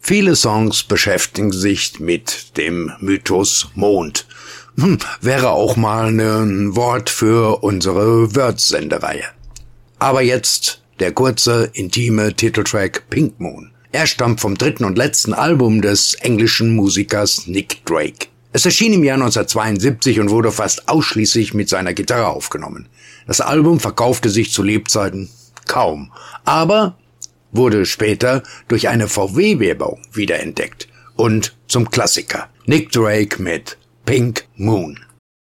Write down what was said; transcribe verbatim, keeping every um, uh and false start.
Viele Songs beschäftigen sich mit dem Mythos Mond. Hm, wäre auch mal ein Wort für unsere Words-Sendereihe. Aber jetzt der kurze, intime Titeltrack Pink Moon. Er stammt vom dritten und letzten Album des englischen Musikers Nick Drake. Es erschien im Jahr neunzehnhundertzweiundsiebzig und wurde fast ausschließlich mit seiner Gitarre aufgenommen. Das Album verkaufte sich zu Lebzeiten kaum, aber wurde später durch eine V W-Werbung wiederentdeckt und zum Klassiker. Nick Drake mit Pink Moon.